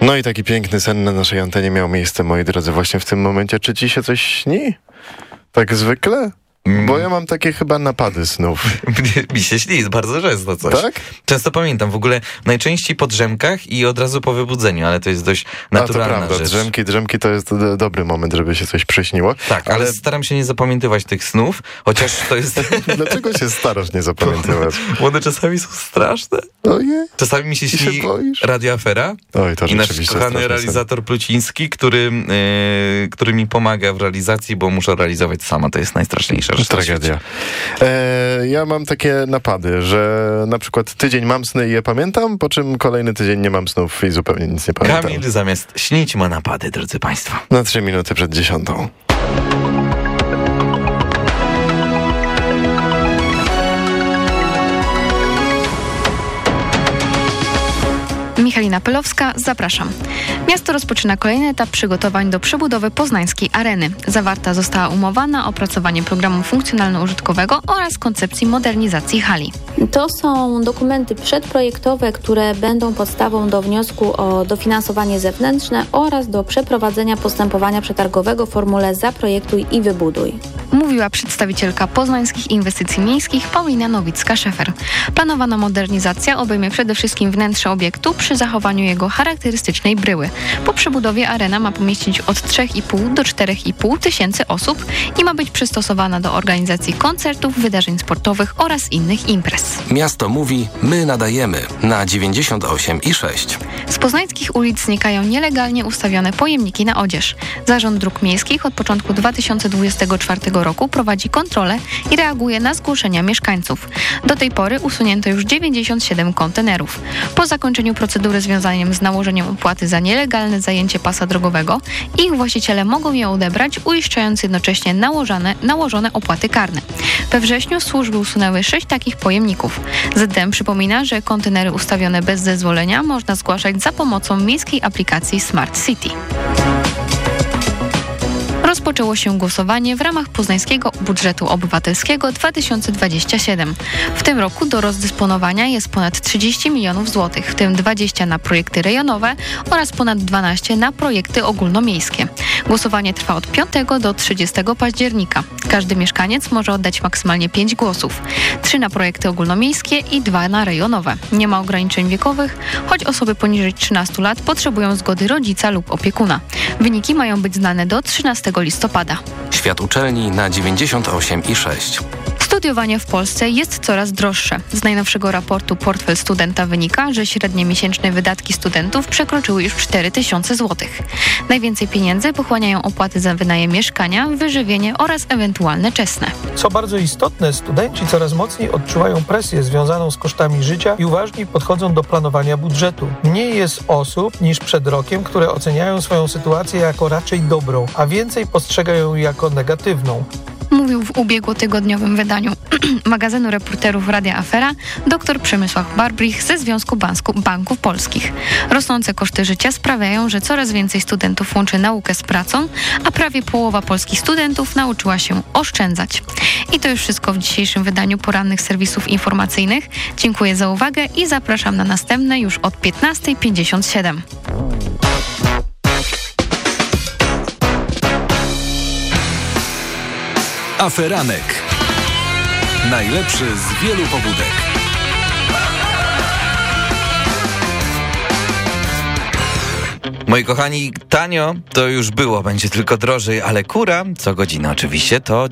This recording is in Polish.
No i taki piękny sen na naszej antenie miał miejsce, moi drodzy, właśnie w tym momencie. Czy ci się coś śni? Tak zwykle? Bo ja mam takie chyba napady snów. Mi się śni bardzo często coś. Tak? Często pamiętam, w ogóle najczęściej po drzemkach i od razu po wybudzeniu, ale to jest dość naturalna to prawda. rzecz. Drzemki to jest dobry moment, żeby się coś przyśniło. Tak, ale staram się nie zapamiętywać tych snów, chociaż to jest... Dlaczego się starasz nie zapamiętywać? Bo one czasami są straszne. Ojej. Czasami mi się śni Radio Afera. Oj, to i nasz rzeczywiście kochany realizator Pluciński, który mi pomaga w realizacji, bo muszę realizować sama. To jest najstraszniejsza rzecz. Tragedia. Ja mam takie napady, że na przykład tydzień mam sny i je pamiętam, po czym kolejny tydzień nie mam snów i zupełnie nic nie pamiętam. Kamil zamiast śnić ma napady, drodzy państwo. Na 3 minuty przed 10. Michalina Pylowska, zapraszam. Miasto rozpoczyna kolejny etap przygotowań do przebudowy poznańskiej areny. Zawarta została umowa na opracowanie programu funkcjonalno-użytkowego oraz koncepcji modernizacji hali. To są dokumenty przedprojektowe, które będą podstawą do wniosku o dofinansowanie zewnętrzne oraz do przeprowadzenia postępowania przetargowego w formule zaprojektuj i wybuduj. Mówiła przedstawicielka Poznańskich Inwestycji Miejskich Paulina Nowicka-Szefer. Planowana modernizacja obejmie przede wszystkim wnętrze obiektu przy zachowaniu jego charakterystycznej bryły. Po przebudowie arena ma pomieścić od 3,5 do 4,5 tysięcy osób i ma być przystosowana do organizacji koncertów, wydarzeń sportowych oraz innych imprez. Miasto mówi, my nadajemy na 98,6. Z poznańskich ulic znikają nielegalnie ustawione pojemniki na odzież. Zarząd Dróg Miejskich od początku 2024 roku prowadzi kontrolę i reaguje na zgłoszenia mieszkańców. Do tej pory usunięto już 97 kontenerów. Po zakończeniu procedury związanej z nałożeniem opłaty za nielegalne zajęcie pasa drogowego, ich właściciele mogą je odebrać, uiszczając jednocześnie nałożone opłaty karne. We wrześniu służby usunęły 6 takich pojemników. ZDM przypomina, że kontenery ustawione bez zezwolenia można zgłaszać za pomocą miejskiej aplikacji Smart City. Rozpoczęło się głosowanie w ramach Poznańskiego Budżetu Obywatelskiego 2027. W tym roku do rozdysponowania jest ponad 30 milionów złotych, w tym 20 na projekty rejonowe oraz ponad 12 na projekty ogólnomiejskie. Głosowanie trwa od 5 do 30 października. Każdy mieszkaniec może oddać maksymalnie 5 głosów. 3 na projekty ogólnomiejskie i 2 na rejonowe. Nie ma ograniczeń wiekowych, choć osoby poniżej 13 lat potrzebują zgody rodzica lub opiekuna. Wyniki mają być znane do 13 listopada. Świat uczelni na 98,6. Studiowanie w Polsce jest coraz droższe. Z najnowszego raportu Portfel Studenta wynika, że średnie miesięczne wydatki studentów przekroczyły już 4000 zł. Najwięcej pieniędzy pochłaniają opłaty za wynajem mieszkania, wyżywienie oraz ewentualne czesne. Co bardzo istotne, studenci coraz mocniej odczuwają presję związaną z kosztami życia i uważniej podchodzą do planowania budżetu. Mniej jest osób niż przed rokiem, które oceniają swoją sytuację jako raczej dobrą, a więcej postrzegają ją jako negatywną. Mówił w ubiegłotygodniowym wydaniu magazynu reporterów Radia Afera dr Przemysław Barbrich ze Związku Banków Polskich. Rosnące koszty życia sprawiają, że coraz więcej studentów łączy naukę z pracą, a prawie połowa polskich studentów nauczyła się oszczędzać. I to już wszystko w dzisiejszym wydaniu porannych serwisów informacyjnych. Dziękuję za uwagę i zapraszam na następne już od 15:57. Aferanek. Najlepszy z wielu pobudek. Moi kochani, tanio to już było, będzie tylko drożej, ale kura co godzinę oczywiście to